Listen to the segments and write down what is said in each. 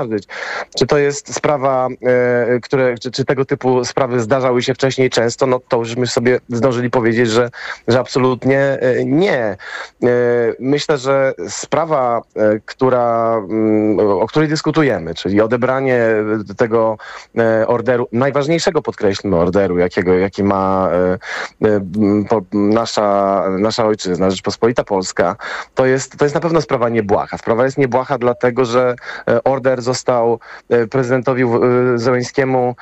Czy to jest sprawa, czy tego typu sprawy zdarzały się wcześniej często? No to już sobie zdążyli powiedzieć, że absolutnie nie. Myślę, że sprawa, o której dyskutujemy, czyli odebranie tego orderu, najważniejszego, podkreślmy, orderu, jaki ma nasza ojczyzna, Rzeczpospolita Polska, to jest na pewno sprawa niebłaha. Sprawa jest niebłaha dlatego, że order został prezydentowi Zełenskiemu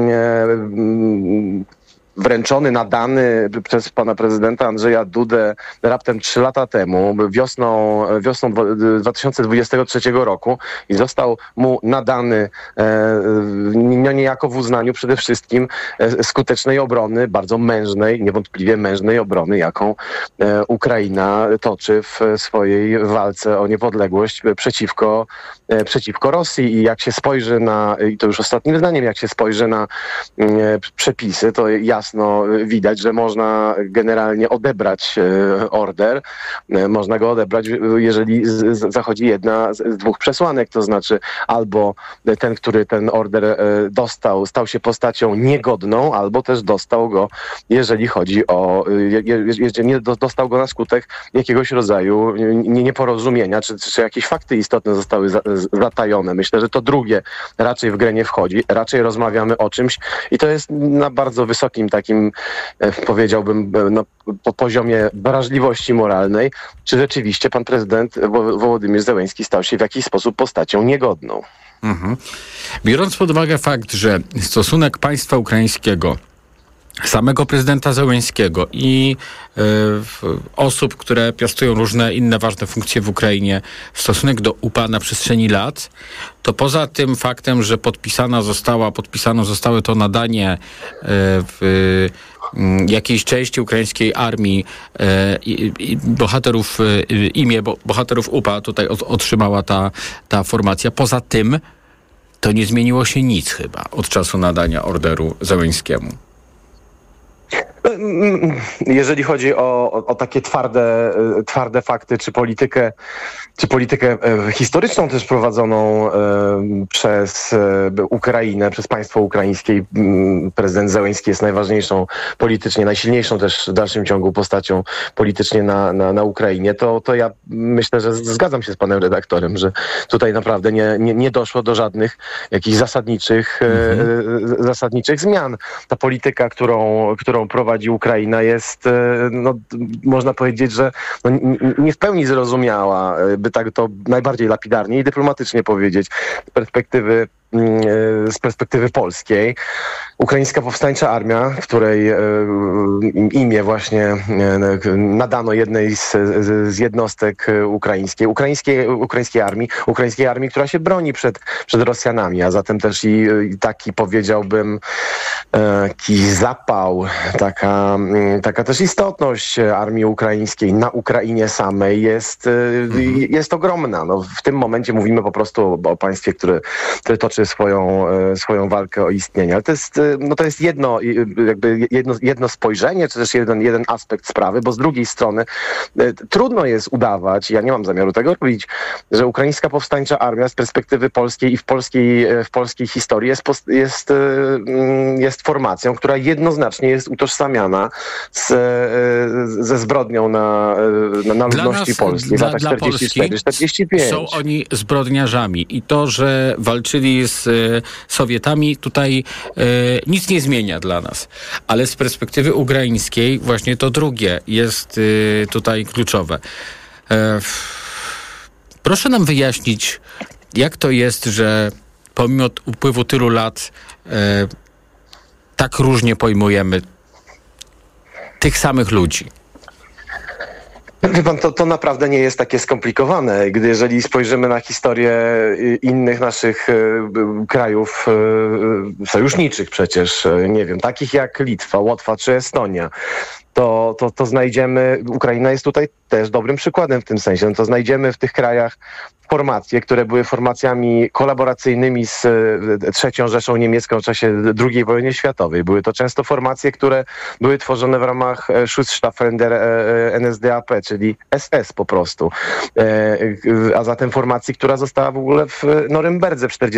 wręczony, nadany przez pana prezydenta Andrzeja Dudę raptem 3 lata temu, wiosną 2023 roku, i został mu nadany niejako w uznaniu przede wszystkim skutecznej obrony, bardzo mężnej, niewątpliwie mężnej obrony, jaką Ukraina toczy w swojej walce o niepodległość przeciwko Rosji. I jak się spojrzy i to już ostatnim zdaniem, jak się spojrzy na przepisy, to jasno widać, że można generalnie odebrać order. Można go odebrać, jeżeli zachodzi jedna z 2 przesłanek, to znaczy albo ten, który ten order dostał, stał się postacią niegodną, albo też dostał go, jeżeli nie dostał go na skutek jakiegoś rodzaju nieporozumienia, czy jakieś fakty istotne zostały zatajone. Myślę, że to drugie raczej w grę nie wchodzi. Raczej rozmawiamy o czymś i to jest na bardzo wysokim takim, powiedziałbym, po poziomie wrażliwości moralnej, czy rzeczywiście pan prezydent Wołodymyr Zełenski stał się w jakiś sposób postacią niegodną. Mhm. Biorąc pod uwagę fakt, że stosunek państwa ukraińskiego, samego prezydenta Zełenskiego i osób, które piastują różne inne ważne funkcje w Ukrainie, stosunek do UPA na przestrzeni lat, to poza tym faktem, że podpisane zostało to nadanie jakiejś części ukraińskiej armii imię bohaterów UPA tutaj otrzymała ta formacja. Poza tym to nie zmieniło się nic chyba od czasu nadania orderu Zełenskiemu. Jeżeli chodzi o takie twarde fakty, czy politykę historyczną też prowadzoną przez Ukrainę, przez państwo ukraińskie, prezydent Zełenski jest najważniejszą politycznie, najsilniejszą też w dalszym ciągu postacią politycznie na Ukrainie, to ja myślę, że zgadzam się z panem redaktorem, że tutaj naprawdę nie doszło do żadnych jakichś zasadniczych zmian. Ta polityka, którą prowadzi Ukraina, jest, można powiedzieć, że nie w pełni zrozumiała, by tak to najbardziej lapidarnie i dyplomatycznie powiedzieć, z perspektywy polskiej. Ukraińska Powstańcza Armia, której imię właśnie nadano jednej z jednostek ukraińskiej armii, która się broni przed Rosjanami, a zatem też i taki, powiedziałbym, taki zapał, taka też istotność armii ukraińskiej na Ukrainie samej jest ogromna. W tym momencie mówimy po prostu o państwie, które toczy swoją walkę o istnienie. Ale to jest jedno spojrzenie, czy też jeden aspekt sprawy, bo z drugiej strony trudno jest udawać, ja nie mam zamiaru tego robić, że Ukraińska Powstańcza Armia z perspektywy polskiej i w polskiej historii jest formacją, która jednoznacznie jest utożsamiana ze zbrodnią na ludności polskiej w latach 44-45. Są oni zbrodniarzami i to, że walczyli z Sowietami, tutaj nic nie zmienia dla nas. Ale z perspektywy ukraińskiej właśnie to drugie jest tutaj kluczowe. Proszę nam wyjaśnić, jak to jest, że pomimo upływu tylu lat tak różnie pojmujemy tych samych ludzi. Wie pan, to naprawdę nie jest takie skomplikowane. Jeżeli spojrzymy na historię innych naszych krajów sojuszniczych przecież, nie wiem, takich jak Litwa, Łotwa czy Estonia, to znajdziemy, Ukraina jest tutaj też dobrym przykładem w tym sensie, no to znajdziemy w tych krajach formacje, które były formacjami kolaboracyjnymi z III Rzeszą Niemiecką w czasie II wojny światowej. Były to często formacje, które były tworzone w ramach Schutzstaffel der NSDAP, czyli SS po prostu. A zatem formacji, która została w ogóle w Norymberdze w